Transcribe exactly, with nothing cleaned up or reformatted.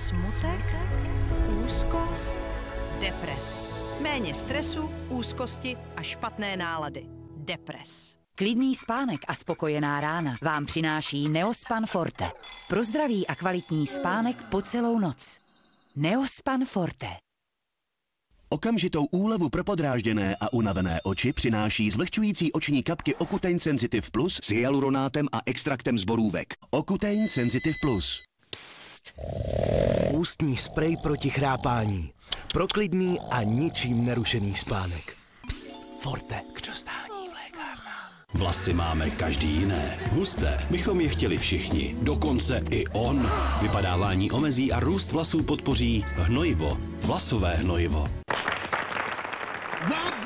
Smutek, úzkost, depres. Méně stresu, úzkosti a špatné nálady. Depres. Klidný spánek a spokojená rána vám přináší Neospan Forte. Pro zdravý a kvalitní spánek po celou noc. Neospan Forte. Okamžitou úlevu pro podrážděné a unavené oči přináší zvlhčující oční kapky Ocutein Sensitive Plus s hyaluronátem a extraktem z borůvek. Ocutein Sensitive Plus. Psst. Ústní sprej proti chrápání. Pro klidný a ničím nerušený spánek. Psst. Forte. K dostání v lékárnách. Vlasy máme každý jiné. Husté bychom je chtěli všichni. Dokonce i on. Vypadávání omezí a růst vlasů podpoří hnojivo. Vlasové hnojivo. Not